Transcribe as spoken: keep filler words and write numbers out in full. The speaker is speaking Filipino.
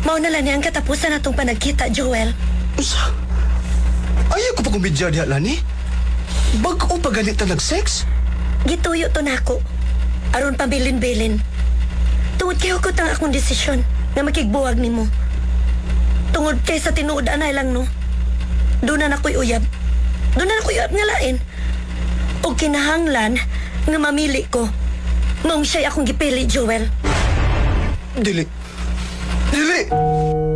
Mao na lang ni ang katapusan atong panagkita, Joel. Usa? Ayaw ko pa kumidya diha, Lani. Bag-o pa ganit na nag-sex? Gituyo to nako. Aron pabilin-bilin. Tungod kay hukot ang akong desisyon nga makigbuwag nimo. Tungod kay sa tinuod anay lang no. Doon na nakoy uyab. Doon na nakoy uyab nga lain. O kinahanglan nga mamili ko. Maong siya'y akong gipili, Joel. Dili. Dili!